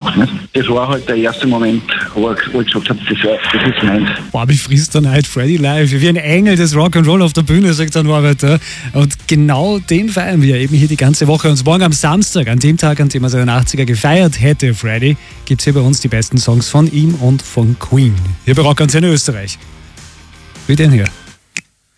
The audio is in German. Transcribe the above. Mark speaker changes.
Speaker 1: gemacht. Nicht? Das war halt der erste Moment, wo ich gesagt habe, das ist meins.
Speaker 2: Boah, mich frisst dann halt Freddy live. Wie ein Engel des Rock'n'Roll auf der Bühne, sagt der Norbert. Und genau den feiern wir eben hier die ganze Woche. Und morgen am Samstag, an dem Tag, an dem er seinen 80er gefeiert hätte, Freddy, gibt es hier bei uns die besten Songs von ihm und von Queen. Hier bei Rock Antenne Österreich. Wie den hier.